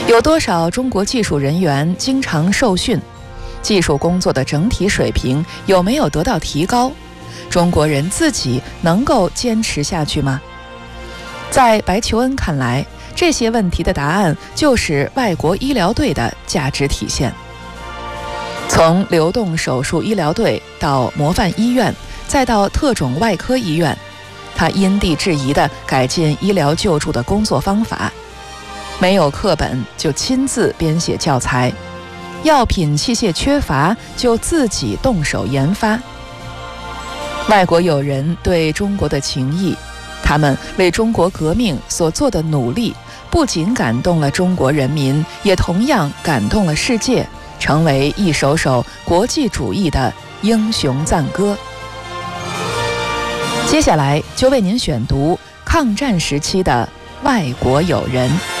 有多少中国技术人员经常受训？技术工作的整体水平有没有得到提高？中国人自己能够坚持下去吗？在白求恩看来，这些问题的答案就是外国医疗队的价值体现。从流动手术医疗队到模范医院，再到特种外科医院，他因地制宜地改进医疗救助的工作方法，没有课本就亲自编写教材，药品器械缺乏就自己动手研发。外国友人对中国的情谊，他们为中国革命所做的努力，不仅感动了中国人民，也同样感动了世界，成为一首首国际主义的英雄赞歌。接下来就为您选读抗战时期的外国友人。